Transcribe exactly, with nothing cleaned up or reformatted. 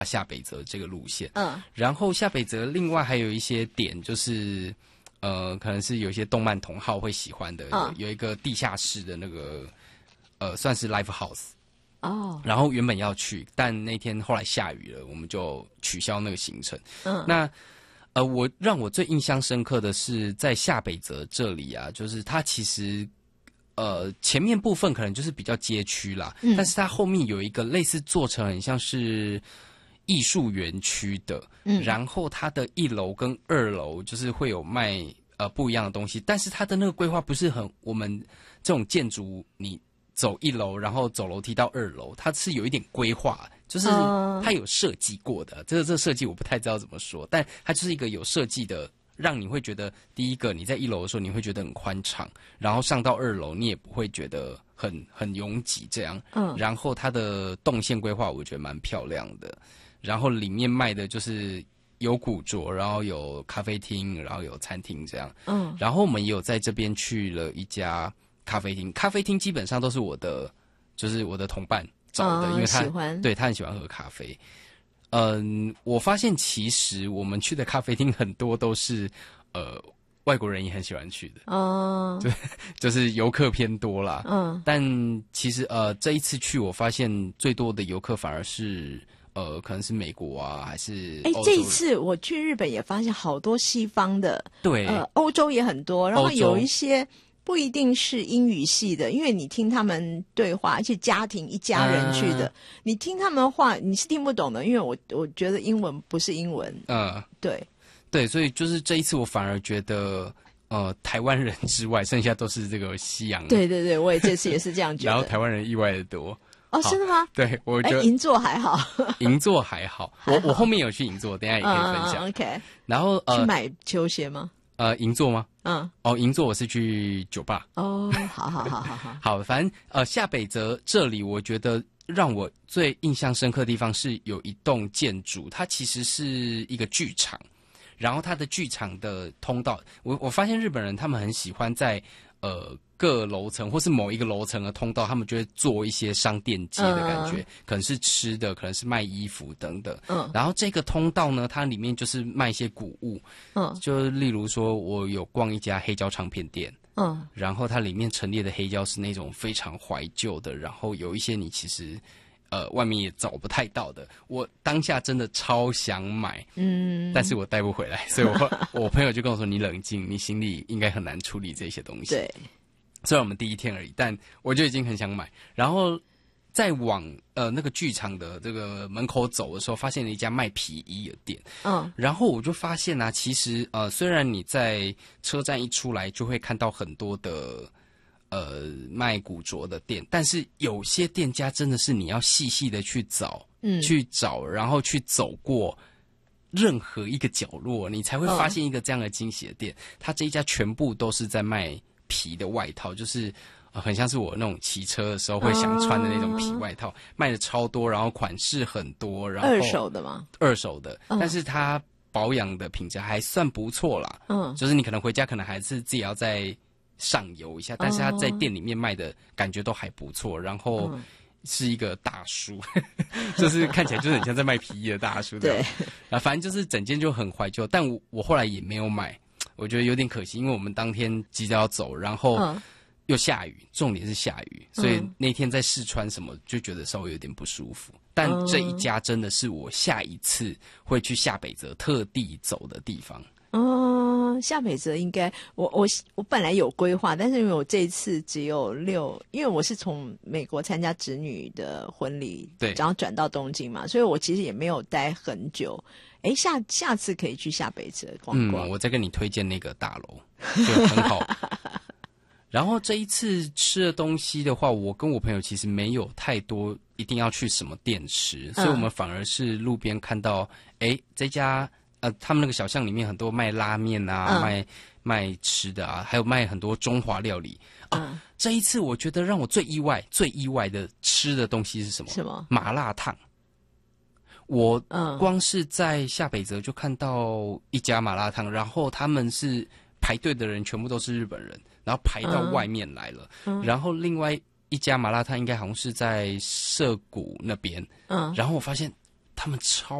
下北泽这个路线。 嗯， 然后下北泽另外还有一些点就是。呃，可能是有一些动漫同好会喜欢的， 嗯、 有一个地下室的那个，呃，算是 live house。 哦。 然后原本要去，但那天后来下雨了，我们就取消那个行程。 嗯。 那呃，我让我最印象深刻的是在下北泽这里啊，就是它其实呃前面部分可能就是比较街区啦，嗯、但是它后面有一个类似做成很像是。艺术园区的，嗯，然后它的一楼跟二楼就是会有卖呃不一样的东西，但是它的那个规划不是很我们这种建筑，你走一楼然后走楼梯到二楼，它是有一点规划，就是它有设计过的。这个这个设计我不太知道怎么说，但它就是一个有设计的，让你会觉得第一个你在一楼的时候你会觉得很宽敞，然后上到二楼你也不会觉得很很拥挤这样。嗯，然后它的动线规划我觉得蛮漂亮的。然后里面卖的就是有古着，然后有咖啡厅，然后有餐厅这样。嗯，然后我们也有在这边去了一家咖啡厅，咖啡厅基本上都是我的，就是我的同伴找的，嗯、因为他喜欢对他很喜欢喝咖啡。嗯，我发现其实我们去的咖啡厅很多都是呃外国人也很喜欢去的。哦，就就是游客偏多啦。嗯，但其实呃这一次去，我发现最多的游客反而是。呃，可能是美国啊，还是哎，这一次我去日本也发现好多西方的， 对， 呃，欧洲也很多，然后有一些不一定是英语系的，因为你听他们对话，而且家庭一家人去的，嗯、你听他们话你是听不懂的，因为我我觉得英文不是英文，嗯，对， 对，所以就是这一次我反而觉得。呃，台湾人之外，剩下都是这个西洋人。 对对对，我也这次也是这样觉得。 然后台湾人意外的多。 哦，真的吗？ 对，我觉得银座还好， 银座还好。我我后面有去银座，等一下也可以分享。 嗯、OK。 然后呃， 去买球鞋吗？ 呃，银座吗？ 嗯。 哦，银座我是去酒吧。 哦，好好好好好。 好，反正呃，下北泽这里，我觉得让我最印象深刻的地方是有一栋建筑，它其实是一个剧场。然后它的剧场的通道，我我发现日本人他们很喜欢在呃各楼层或是某一个楼层的通道，他们就会做一些商店街的感觉，嗯、可能是吃的，可能是卖衣服等等。嗯，然后这个通道呢，它里面就是卖一些古物，嗯，就例如说我有逛一家黑胶唱片店，嗯，然后它里面陈列的黑胶是那种非常怀旧的，然后有一些你其实。呃，外面也找不太到的，我当下真的超想买，嗯，但是我带不回来，所以我我朋友就跟我说：“你冷静，你行李应该很难处理这些东西。” 对， 虽然我们第一天而已，但我就已经很想买。然后再往呃那个剧场的这个门口走的时候，发现了一家卖皮衣的店，嗯，然后我就发现啊，其实呃，虽然你在车站一出来就会看到很多的。呃，卖古着的店，但是有些店家真的是你要细细的去找，嗯，去找，然后去走过任何一个角落，你才会发现一个这样的惊喜的店。它这一家全部都是在卖皮的外套，就是呃，很像是我那种骑车的时候会想穿的那种皮外套，卖的超多，然后款式很多，然后二手的吗？ 二手的，嗯、但是它保养的品质还算不错啦。嗯，就是你可能回家可能还是自己要在。上游一下，但是他在店里面卖的感觉都还不错，然后是一个大叔，就是看起来就是很像在卖皮衣的大叔。 对， 啊，反正就是整间就很怀旧，但我我后来也没有买，我觉得有点可惜，因为我们当天急着要走，然后又下雨，重点是下雨，所以那天在试穿什么就觉得稍微有点不舒服。但这一家真的是我下一次会去下北泽特地走的地方。 哦，下北泽应该我我我本来有规划，但是因为我这一次只有六，因为我是从美国参加侄女的婚礼， 对， 然后转到东京嘛，所以我其实也没有待很久。哎，下下次可以去下北泽逛逛。 嗯，我再跟你推荐那个大楼，就很好。然后这一次吃的东西的话，我跟我朋友其实没有太多一定要去什么店吃，嗯、所以我们反而是路边看到，哎，这家。呃，他们那个小巷里面很多卖拉面啊，嗯、卖卖吃的啊，还有卖很多中华料理啊。嗯、这一次我觉得让我最意外、最意外的吃的东西是什么？ 什么？ 麻辣烫。我光是在下北泽就看到一家麻辣烫，然后他们是排队的人全部都是日本人，然后排到外面来了。嗯、然后另外一家麻辣烫应该好像是在涩谷那边，嗯，然后我发现。 他们超